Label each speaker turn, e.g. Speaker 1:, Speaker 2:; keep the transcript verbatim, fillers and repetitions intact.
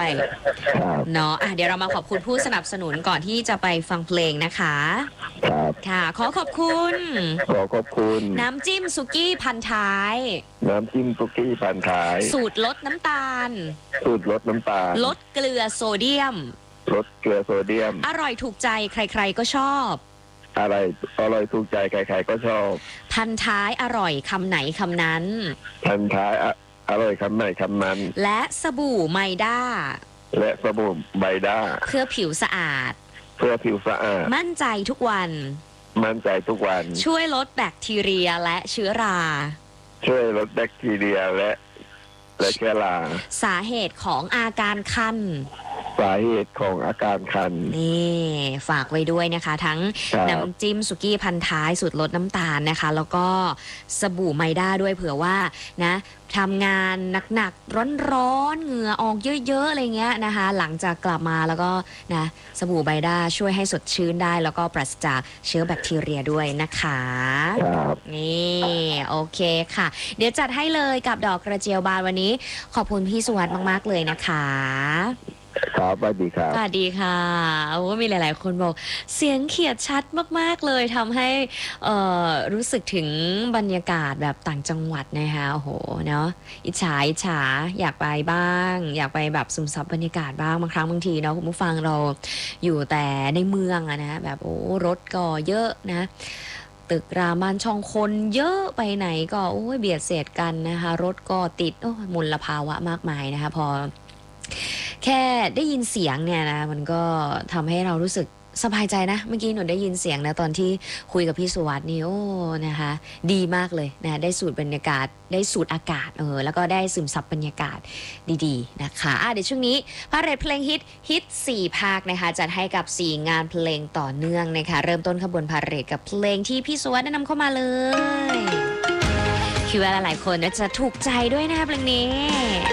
Speaker 1: เนาะะเดี๋ยวเรามาขอบคุณผู้สนับสนุนก่อนที่จะไปฟังเพลงนะคะ
Speaker 2: ครับ
Speaker 1: ค่ะขอขอบคุณ
Speaker 2: ขอขอบคุณ
Speaker 1: น้ำจิ้มสุกี้พันท้าย
Speaker 2: น้ำจิ้มสุกี้พันท้าย
Speaker 1: สูตรลดน้ำตาล
Speaker 2: สูตรลดน้ำตาล
Speaker 1: ลดเกลือโซเดียม
Speaker 2: ลดเกลือโซเดียม
Speaker 1: อร่อยถูกใจใครๆก็ชอบ
Speaker 2: อะไรอร่อยถูกใจใครๆก็ชอบ
Speaker 1: พันท้ายอร่อยคำไหนคำนั้น
Speaker 2: พันท้ายอร่อยคำไหนคำนั้น
Speaker 1: และสบู่ไมด้า
Speaker 2: และสบู่ไมด้า
Speaker 1: เพื่อผิวสะอาด
Speaker 2: เพื่อผิวสะอาด
Speaker 1: มั่นใจทุกวัน
Speaker 2: มั่นใจทุกวัน
Speaker 1: ช่วยลดแบคทีเรียและเชื้อรา
Speaker 2: ช่วยลดแบคทีเรียและและเชื้อรา
Speaker 1: สาเหตุของอาการคัน
Speaker 2: สาเหตุของอาการคัน
Speaker 1: นี่ฝากไว้ด้วยนะคะทั้งน้ำจิ้มสุกี้พันท้ายสูตรลดน้ำตาลนะคะแล้วก็สบู่ไมด้าด้วยเผื่อว่านะทำงานหนักๆร้อนๆเหงื่อออกเยอะๆอะไรเงี้ยนะคะหลังจากกลับมาแล้วก็นะสบู่ไมด้าช่วยให้สดชื่นได้แล้วก็ปราศจากเชื้อแบคทีเรียด้วยนะคะนี่โอเคค่ะเดี๋ยวจัดให้เลยกับดอกกระเจียวบานวันนี้ขอบคุณพี่สุวัสดิ์มากๆเลยนะคะ
Speaker 2: ครับสวัสดีครับ
Speaker 1: สวัสดีค่ะโอ้มีหลายๆคนบอกเสียงเขียดชัดมากๆเลยทำให้เอ่อรู้สึกถึงบรรยากาศแบบต่างจังหวัดนะคะโอ้โหเนาะอิจฉาอิจฉาอยากไปบ้างอยากไปแบบซึมซับบรรยากาศบ้างบางครั้งบางทีเนาะคุณผู้ฟังเราอยู่แต่ในเมืองอะนะแบบโอ้รถก็เยอะนะตึกรามบ้านช่องคนเยอะไปไหนก็โอ้ยเบียดเสียดกันนะคะรถก็ติดโอ้มลภาวะมากมายนะคะพอแค่ได้ยินเสียงเนี่ยนะมันก็ทำให้เรารู้สึกสบายใจนะเมื่อกี้หนูได้ยินเสียงนะตอนที่คุยกับพี่สุวัสดิ์นี่โอ้นะคะดีมากเลยนะได้สูดบรรยากาศได้สูดอากาศเออแล้วก็ได้ซึมซับบรรยากาศดีๆนะคะอ่ะเดี๋ยวช่วงนี้พาเรทเพลงฮิตฮิตสี่ภาคนะคะจัดให้กับสี่งานเพลงต่อเนื่องนะคะเริ่มต้นขบวนพาเรทกับเพลงที่พี่สุวัสดิ์แนะนำเข้ามาเลยคิดว่าหลายๆคนจะถูกใจด้วยนะคะเพลงนี้